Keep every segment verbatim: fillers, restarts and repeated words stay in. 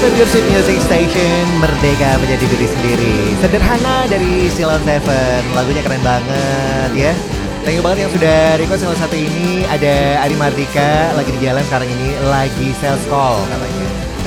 F M Your Sweet Music Station, merdeka menjadi diri sendiri. Sederhana dari Silon Seven, lagunya keren banget ya. Thank you banget yang sudah request yang satu ini. Ada Ari Mardika, lagi di jalan sekarang ini, lagi sales call katanya.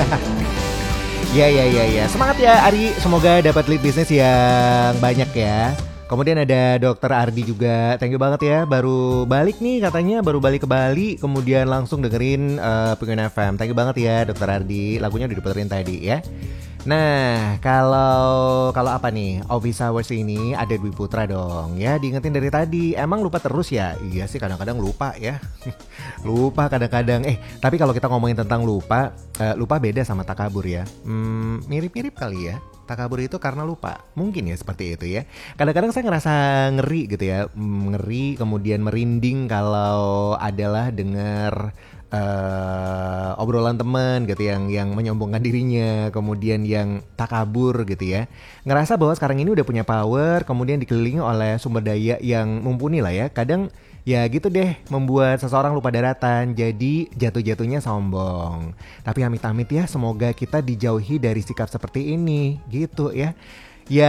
Ya ya ya ya, semangat ya Ari, semoga dapat lead bisnis yang banyak ya. Kemudian ada Dokter Ardi juga, thank you banget ya, baru balik nih katanya, baru balik ke Bali, kemudian langsung dengerin uh, Pengen F M. Thank you banget ya Dokter Ardi, lagunya udah diputerin tadi ya. Nah, kalau kalau apa nih? Office Hours ini ada Dwi Putra dong ya, diingetin dari tadi. Emang lupa terus ya? Iya sih, kadang-kadang lupa ya. Lupa kadang-kadang. Eh, tapi kalau kita ngomongin tentang lupa, uh, lupa beda sama takabur ya. Hmm, mirip-mirip kali ya. Takabur itu karena lupa, mungkin ya seperti itu ya. Kadang-kadang saya ngerasa ngeri gitu ya, ngeri kemudian merinding kalau adalah dengar uh, obrolan teman gitu yang yang menyombongkan dirinya, kemudian yang takabur gitu ya. Ngerasa bahwa sekarang ini udah punya power, kemudian dikelilingi oleh sumber daya yang mumpuni lah ya. Kadang ya gitu deh, membuat seseorang lupa daratan, jadi jatuh-jatuhnya sombong. Tapi amit-amit ya, semoga kita dijauhi dari sikap seperti ini, gitu ya. Ya,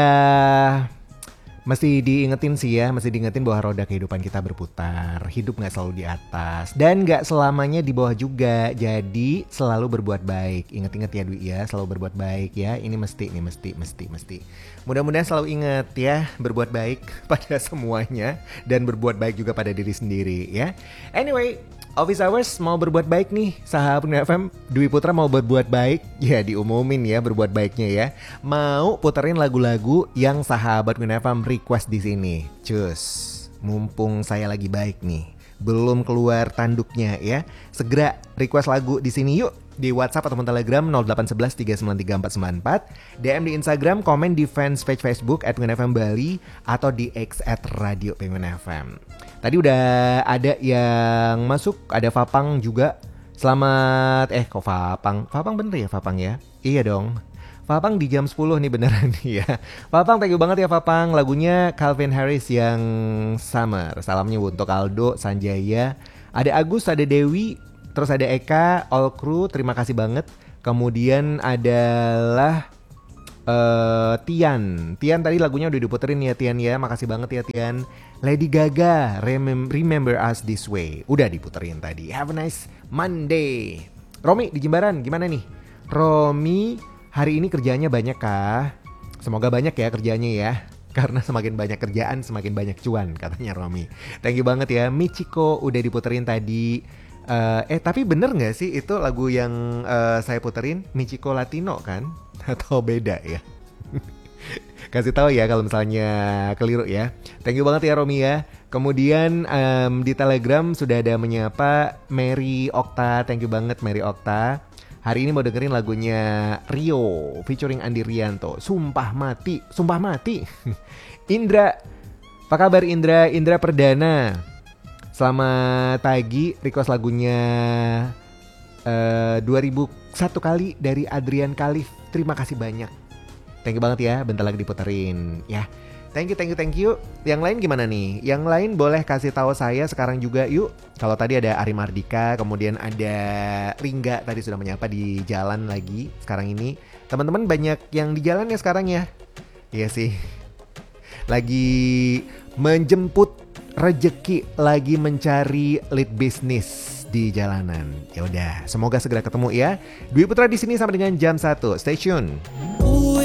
mesti diingetin sih ya, mesti diingetin bahwa roda kehidupan kita berputar. Hidup gak selalu di atas, dan gak selamanya di bawah juga. Jadi selalu berbuat baik. Ingat-ingat ya Dwi ya, selalu berbuat baik ya. Ini mesti, ini mesti, mesti, mesti. Mudah-mudahan selalu ingat ya, berbuat baik pada semuanya. Dan berbuat baik juga pada diri sendiri ya. Anyway, Office Hours mau berbuat baik nih, sahabat Pengen F M, Dwi Putra mau berbuat baik, ya diumumin ya berbuat baiknya ya. Mau puterin lagu-lagu yang sahabat Pengen F M request di sini. Cus, mumpung saya lagi baik nih, belum keluar tanduknya ya. Segera request lagu di sini yuk. Di WhatsApp ataupun Telegram nol delapan satu satu tiga sembilan tiga empat sembilan empat, D M di Instagram, komen di fans page Facebook at Pengen F M Bali, atau di X at Radio Pengen F M. Tadi udah ada yang masuk, ada Fapang juga. Selamat, eh kok Fapang? Fapang bener ya Fapang ya? Iya dong. Fapang di jam sepuluh nih beneran nih ya. Fapang thank you banget ya Fapang. Lagunya Calvin Harris yang Summer. Salamnya untuk Aldo, Sanjaya, ada Agus, ada Dewi, terus ada Eka, all crew, terima kasih banget. Kemudian adalah uh, Tian. Tian tadi lagunya udah diputerin ya Tian ya, makasih banget ya Tian. Lady Gaga, Remem- Remember Us This Way, udah diputerin tadi. Have a nice Monday. Romi di Jimbaran, gimana nih? Romi, hari ini kerjanya banyak kah? Semoga banyak ya kerjanya ya. Karena semakin banyak kerjaan, semakin banyak cuan, katanya Romi. Thank you banget ya. Michiko udah diputerin tadi. Uh, eh tapi bener gak sih itu lagu yang uh, saya puterin Michiko Latino kan? Atau beda ya? Kasih tahu ya kalau misalnya keliru ya. Thank you banget ya Romi ya. Kemudian um, di Telegram sudah ada menyapa Mary Okta. Thank you banget Mary Okta. Hari ini mau dengerin lagunya Rio featuring Andi Rianto, Sumpah Mati. Sumpah Mati. Indra, apa kabar Indra? Indra Perdana, selamat pagi. Request lagunya uh, dua ribu satu kali dari Adrian Khalif. Terima kasih banyak. Thank you banget ya, bentar lagi diputerin ya. Thank you, thank you, thank you. Yang lain gimana nih? Yang lain boleh kasih tahu saya sekarang juga yuk. Kalau tadi ada Ari Mardika, kemudian ada Ringga tadi sudah menyapa di jalan lagi sekarang ini. Teman-teman banyak yang di jalan ya sekarang ya. Iya sih. Lagi menjemput rejeki, lagi mencari lead bisnis di jalanan. Ya udah, semoga segera ketemu ya. Dwi Putra di sini sampai dengan jam satu. Stay tune.